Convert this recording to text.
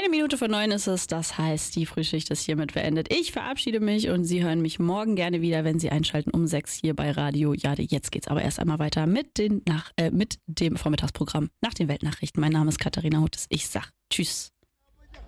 Minute vor 9 ist es, das heißt, die Frühschicht ist hiermit beendet. Ich verabschiede mich und Sie hören mich morgen gerne wieder, wenn Sie einschalten um 6 hier bei Radio Jade. Jetzt geht's aber erst einmal weiter mit dem Vormittagsprogramm nach den Weltnachrichten. Mein Name ist Katharina Huttes. Ich sag Tschüss.